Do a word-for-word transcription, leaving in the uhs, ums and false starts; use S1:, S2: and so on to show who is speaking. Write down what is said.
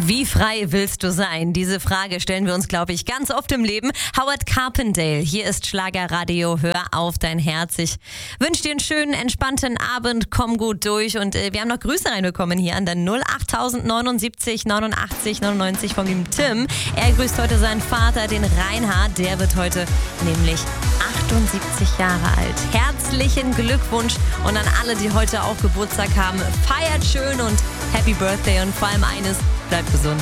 S1: Wie frei willst du sein? Diese Frage stellen wir uns, glaube ich, ganz oft im Leben. Howard Carpendale, hier ist Schlagerradio, hör auf dein Herz. Ich wünsche dir einen schönen, entspannten Abend, komm gut durch und äh, wir haben noch Grüße reinbekommen hier an der null acht neunundsiebzig neunundachtzig neunundneunzig von dem Tim. Er grüßt heute seinen Vater, den Reinhard, der wird heute nämlich achtundsiebzig Jahre alt. Herzlichen Glückwunsch und an alle, die heute auch Geburtstag haben, feiert schön und Happy Birthday und vor allem eines, bleibt gesund.